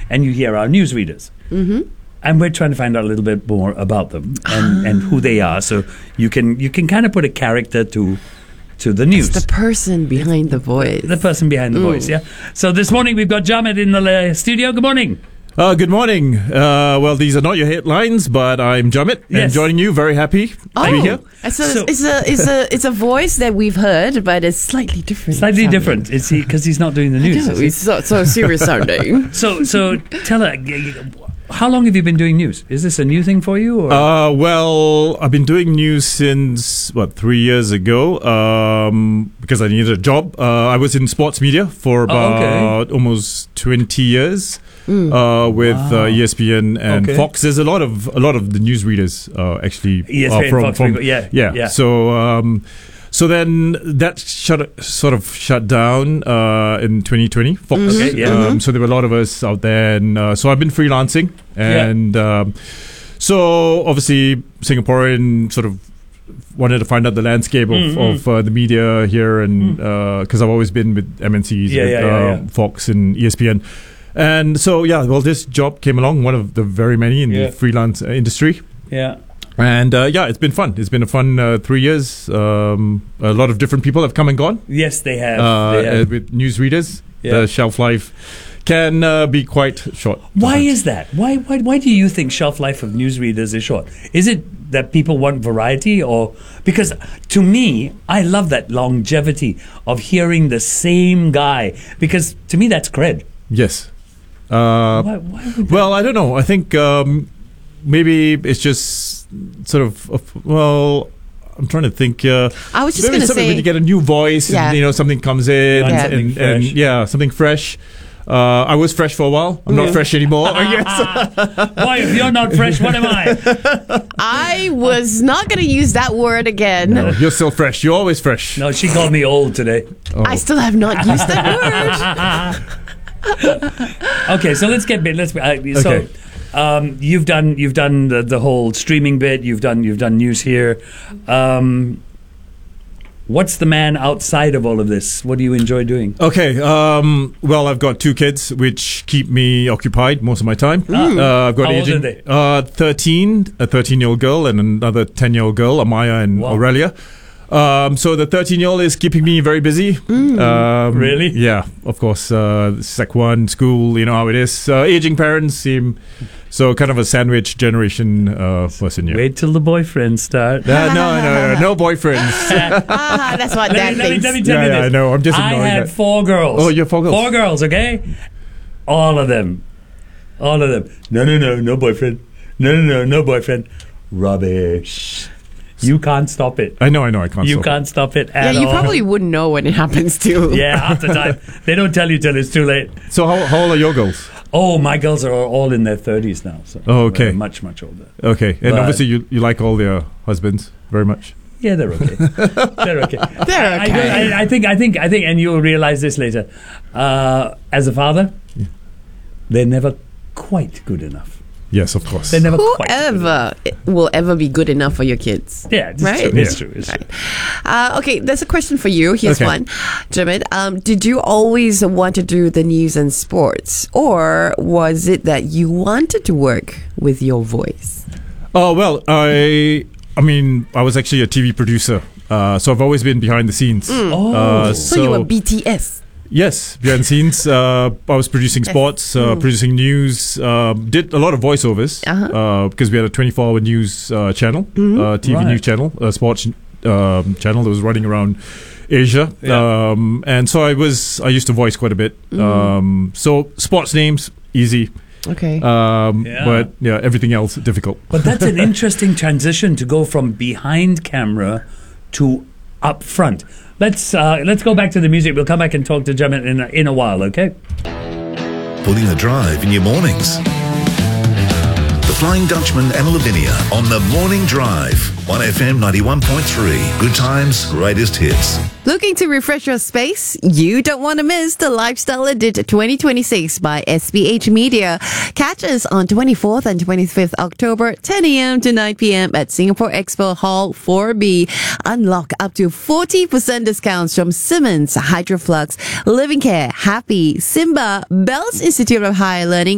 and you hear our newsreaders. Mm-hmm. And we're trying to find out a little bit more about them and who they are. So you can kind of put a character to the news. It's the person behind the voice. The person behind the voice, yeah. So this morning we've got Jamit in the studio. Good morning. Good morning. Well, these are not your headlines, but I'm Jamit and joining you. Very happy to be here. So it's a voice that we've heard, but it's slightly different. Slightly different. It's because he's not doing the news. I know, it's so serious sounding. So tell her, how long have you been doing news? Is this a new thing for you? Or? Well, I've been doing news since 3 years ago because I needed a job. I was in sports media for about almost 20 years. With ESPN and Fox. There's a lot of the newsreaders actually ESPN, Fox, yeah. So then that sort of shut down in 2020. Fox. So there were a lot of us out there, and so I've been freelancing, and so obviously Singaporean sort of wanted to find out the landscape of the media here, and because I've always been with MNCs, Fox and ESPN. And so, this job came along, one of the very many in the freelance industry. Yeah. And, it's been fun. It's been a fun 3 years. A lot of different people have come and gone. Yes, they have. With newsreaders, the shelf life can be quite short. Why is that? Why do you think shelf life of newsreaders is short? Is it that people want variety, or because to me, I love that longevity of hearing the same guy, because to me that's cred. Yes. Why would well, I don't know. I think maybe it's just sort of I'm trying to think. I was just going to say when you get a new voice, and, something comes in, and something fresh. I was fresh for a while. I'm not fresh anymore, I guess. Boy, if you're not fresh, what am I? I was not going to use that word again. No, you're still fresh. You're always fresh. No, she called me old today. Oh. I still have not used that word. Okay, so let's get bit. So you've done the whole streaming bit. You've done news here. What's the man outside of all of this? What do you enjoy doing? Okay, well, I've got 2 kids, which keep me occupied most of my time. I've got How old are they? 13, a 13-year-old girl, and another 10-year-old girl, Amaya and Aurelia. So the 13-year-old is keeping me very busy. Really? Yeah, of course. Sec 1, school, you know how it is. Aging parents seem... So kind of a sandwich generation person, yeah. Wait till the boyfriends start. No boyfriends. That's what Dad thinks. Let me tell you this. I know, I'm just ignoring I had 4 girls. Oh, you have 4 girls? 4 girls, okay? All of them. No boyfriend. No boyfriend. Rubbish. You can't stop it. I know, I can't stop it. You can't stop it at all. You probably wouldn't know when it happens too. Yeah, half the time. They don't tell you till it's too late. So how old are your girls? Oh, my girls are all in their 30s now. So okay. Much, much older. Okay. And obviously you like all their husbands very much. Yeah, they're okay. They're okay. They're okay. I think, and you'll realize this later. As a father, they're never quite good enough. Yes, of course. They're never Whoever will ever be good enough for your kids. Yeah, it's right? true. It's true. Okay, there's a question for you. Here's one. Jamit, did you always want to do the news and sports? Or was it that you wanted to work with your voice? Oh, well, I was actually a TV producer. So I've always been behind the scenes. So you were BTS. Yes, behind the scenes. I was producing sports, producing news, did a lot of voiceovers because we had a 24-hour news channel, TV news channel, sports channel that was running around Asia. And so I used to voice quite a bit. So sports names, easy. Okay. But everything else difficult. But that's an interesting transition to go from behind camera to up front. Let's go back to the music. We'll come back and talk to Jamit in a while, okay? Pulling the drive in your mornings. The Flying Dutchman and Lavinia on the Morning Drive. 1FM 91.3. Good times, greatest hits. Looking to refresh your space? You don't want to miss the Lifestyle Edit 2026 by SPH Media. Catch us on 24th and 25th October, 10 a.m. to 9 p.m. at Singapore Expo Hall 4B. Unlock up to 40% discounts from Simmons, Hydroflux, Living Care, Happy, Simba, Bells Institute of Higher Learning,